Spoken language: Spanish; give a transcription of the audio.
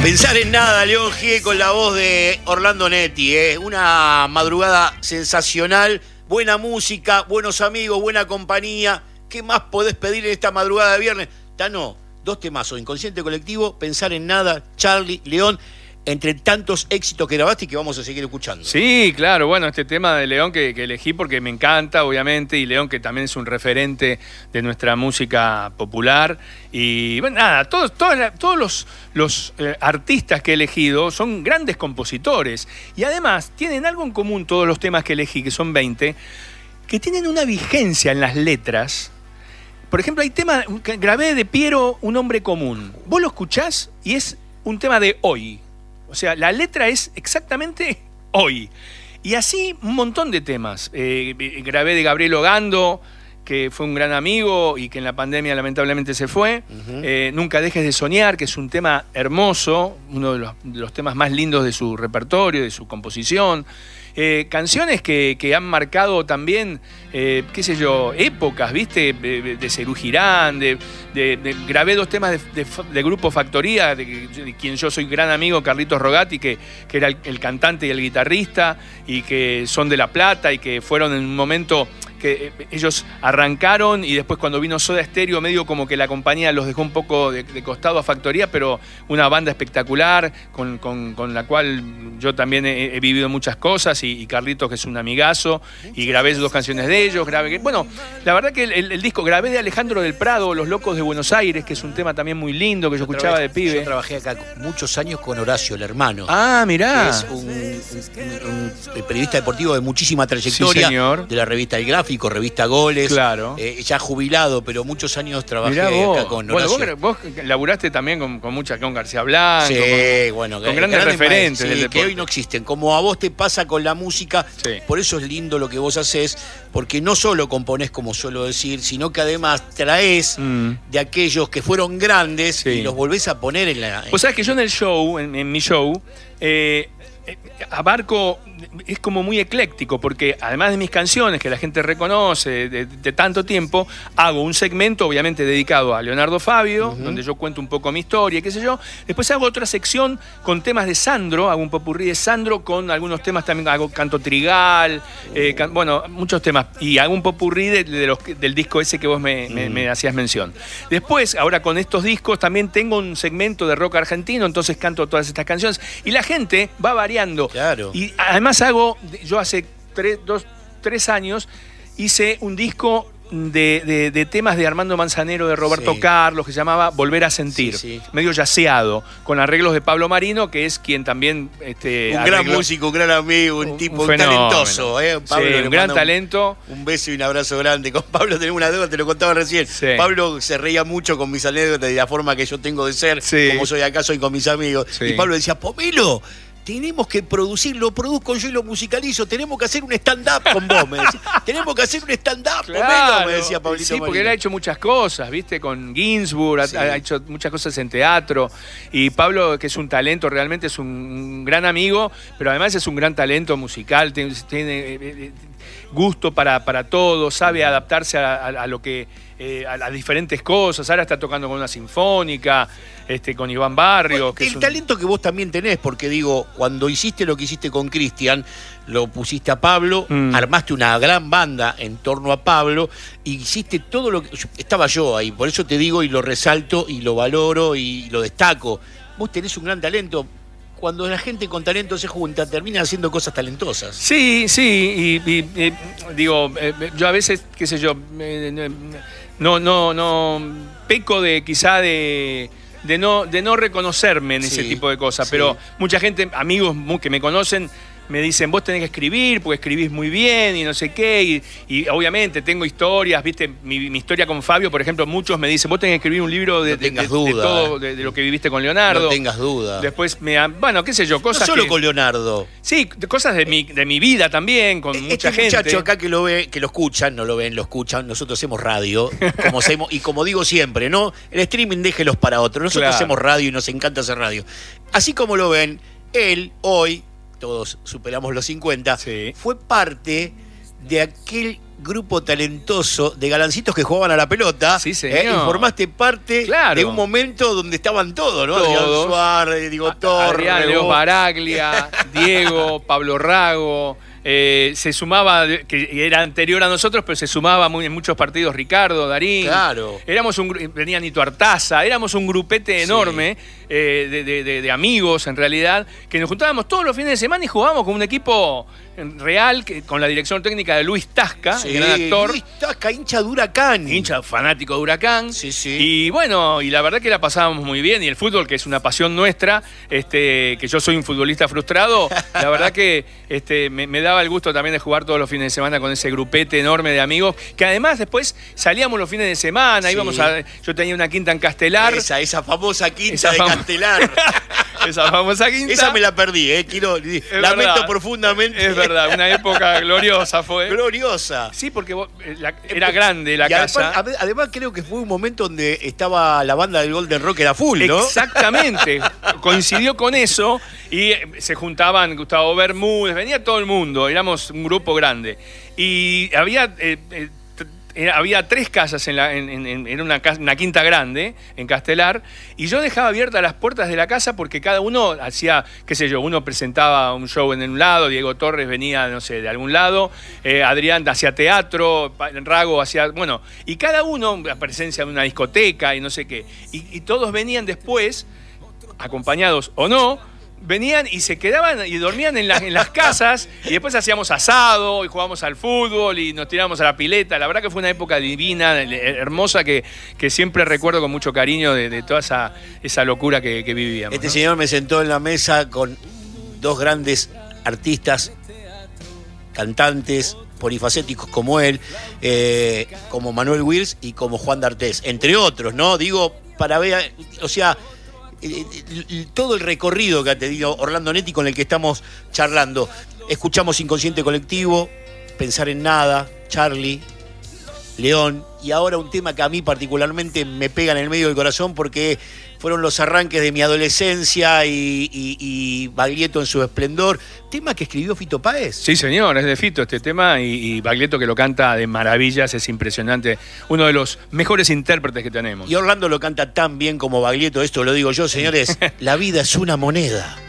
Pensar en nada, León G con la voz de Orlando Netti, una madrugada sensacional, buena música, buenos amigos, buena compañía. ¿Qué más podés pedir en esta madrugada de viernes? Tano, 2 temazos, Inconsciente Colectivo, Pensar en nada, Charly, León, entre tantos éxitos que grabaste y que vamos a seguir escuchando. Sí, claro, bueno, este tema de León que elegí porque me encanta, obviamente, y León que también es un referente de nuestra música popular. Y bueno, nada, todos los artistas que he elegido son grandes compositores. Y además tienen algo en común todos los temas que elegí, que son 20, que tienen una vigencia en las letras. Por ejemplo, hay temas que grabé de Piero, Un hombre común. Vos lo escuchás y es un tema de hoy. O sea, la letra es exactamente hoy. Y así un montón de temas. Grabé de Gabriel Ogando, que fue un gran amigo y que en la pandemia lamentablemente se fue. Nunca dejes de soñar, que es un tema hermoso, uno de los temas más lindos de su repertorio, de su composición. Canciones que han marcado también, qué sé yo, épocas, ¿viste? De Serú Girán, grabé 2 temas de Grupo Factoría, de quien yo soy gran amigo, Carlitos Rogati, que era el cantante y el guitarrista, y que son de La Plata, y que fueron en un momento que ellos arrancaron, y después cuando vino Soda Stereo, medio como que la compañía los dejó un poco de costado a Factoría, pero una banda espectacular, con la cual yo también he vivido muchas cosas, y Carlitos, que es un amigazo, y grabé 2 canciones de ellos. Bueno, la verdad que el disco grabé de Alejandro del Prado, Los Locos de Buenos Aires, que es un tema también muy lindo, que yo escuchaba de pibe. Yo trabajé acá muchos años con Horacio, el hermano. Ah, mirá. Que es un periodista deportivo de muchísima trayectoria, sí, señor, de la revista El Gráfico, revista Goles. Claro. Ya jubilado, pero muchos años trabajé acá con Horacio. Bueno, vos laburaste también con García Blanco. Sí, bueno, con grandes referentes del deporte, deporte, que hoy no existen. Como a vos te pasa con la música, sí. Por eso es lindo lo que vos hacés, porque no solo componés, como suelo decir, sino que además traés de aquellos que fueron grandes, sí, y los volvés a poner en la... Vos sabés que yo en el show, en mi show, abarco, es como muy ecléctico, porque además de mis canciones que la gente reconoce de tanto tiempo, hago un segmento obviamente dedicado a Leonardo Fabio, donde yo cuento un poco mi historia, qué sé yo. Después hago otra sección con temas de Sandro, hago un popurrí de Sandro con algunos temas, también hago canto trigal, bueno, muchos temas, y hago un popurrí del disco ese que vos me hacías mención. Después, ahora con estos discos también tengo un segmento de rock argentino, entonces canto todas estas canciones y la gente va variando. Claro. Y además yo hace 3 años hice un disco de temas de Armando Manzanero, de Roberto, sí, Carlos, que se llamaba Volver a Sentir, sí, sí, medio yaceado, con arreglos de Pablo Marino, que es quien también un gran músico, un gran amigo, un tipo un talentoso, Pablo, sí, un gran talento. Un beso y un abrazo grande. Con Pablo tenemos una deuda, te lo contaba recién. Sí. Pablo se reía mucho con mis anécdotas y la forma que yo tengo de ser, sí, como soy acá, soy con mis amigos. Sí. Y Pablo decía, Pomelo, tenemos que producir, lo produzco yo y lo musicalizo, tenemos que hacer un stand-up con vos, me decía. Tenemos que hacer un stand-up, claro, me decía Pablito. Sí, Marino. Porque él ha hecho muchas cosas, ¿viste? Con Ginsburg, sí, ha hecho muchas cosas en teatro. Y Pablo, que es un talento, realmente es un gran amigo, pero además es un gran talento musical, tiene gusto para todo, sabe adaptarse a lo que... a las diferentes cosas. Ahora está tocando con una sinfónica, con Iván Barrios. Bueno, el talento que vos también tenés, porque digo, cuando hiciste lo que hiciste con Cristian, lo pusiste a Pablo, armaste una gran banda en torno a Pablo, y hiciste todo lo que... Estaba yo ahí, por eso te digo y lo resalto y lo valoro y lo destaco. Vos tenés un gran talento. Cuando la gente con talento se junta, termina haciendo cosas talentosas. Sí, sí, y digo, yo a veces, qué sé yo, no peco quizá de no reconocerme en ese tipo de cosas, sí, pero mucha gente, amigos que me conocen, me dicen, vos tenés que escribir porque escribís muy bien y no sé qué, y obviamente tengo historias, viste, mi historia con Fabio, por ejemplo, muchos me dicen, vos tenés que escribir un libro de todo, de lo que viviste con Leonardo. No tengas duda. Después bueno, qué sé yo, cosas no solo con Leonardo. Sí, cosas de mi vida también, con mucha gente. Este muchacho acá que lo ve, que lo escuchan, no lo ven, lo escuchan, nosotros hacemos radio, y como digo siempre, ¿no? El streaming déjelos para otros, nosotros hacemos radio y nos encanta hacer radio. Así como lo ven, él hoy, todos superamos los 50, sí, fue parte de aquel grupo talentoso de galancitos que jugaban a la pelota. Sí, señor. Y formaste parte de un momento donde estaban todos, ¿no? Adrián Suárez, Diego Torres, Adrián, Leo Baraglia, Diego, Pablo Rago. Se sumaba, que era anterior a nosotros, pero se sumaba en muchos partidos Ricardo, Darín. Claro. Venía Nito Artaza, éramos un grupete enorme de amigos, en realidad, que nos juntábamos todos los fines de semana y jugábamos con un equipo real, con la dirección técnica de Luis Tasca, el gran actor. Luis Tasca, hincha de Huracán. Hincha fanático de Huracán. Sí, sí. Y bueno, y la verdad que la pasábamos muy bien. Y el fútbol, que es una pasión nuestra, que yo soy un futbolista frustrado, la verdad que me daba el gusto también de jugar todos los fines de semana con ese grupete enorme de amigos, que además después salíamos los fines de semana, yo tenía una quinta en Castelar. Esa famosa quinta de Castelar. Esa famosa quinta. Esa me la perdí, lamento profundamente. Es verdad, una época gloriosa fue. Gloriosa. Sí, porque era grande la casa. Además creo que fue un momento donde estaba la banda del Golden Rock, era full, ¿no? Exactamente. Coincidió con eso y se juntaban Gustavo Bermúdez, venía todo el mundo, éramos un grupo grande. Y había 3 casas en una quinta grande, en Castelar, y yo dejaba abiertas las puertas de la casa porque cada uno hacía, qué sé yo, uno presentaba un show en un lado, Diego Torres venía, no sé, de algún lado, Adrián hacía teatro, Rago hacía, bueno, y cada uno, la presencia de una discoteca y no sé qué, y todos venían después, acompañados o no, venían y se quedaban y dormían en las casas y después hacíamos asado y jugábamos al fútbol y nos tirábamos a la pileta. La verdad que fue una época divina, hermosa, que siempre recuerdo con mucho cariño de toda esa locura que vivíamos. Este señor me sentó en la mesa con 2 grandes artistas, cantantes, polifacéticos como él, como Manuel Wills y como Juan D'Artés, entre otros, ¿no? Digo, para ver, o sea, todo el recorrido que ha tenido Orlando Netti con el que estamos charlando. Escuchamos Inconsciente Colectivo, Pensar en Nada, Charlie, León, y ahora un tema que a mí particularmente me pega en el medio del corazón porque fueron los arranques de mi adolescencia y Baglietto en su esplendor. ¿Tema que escribió Fito Páez? Sí, señor, es de Fito este tema y Baglietto, que lo canta de maravillas, es impresionante. Uno de los mejores intérpretes que tenemos. Y Orlando lo canta tan bien como Baglietto, esto lo digo yo, señores. La vida es una moneda.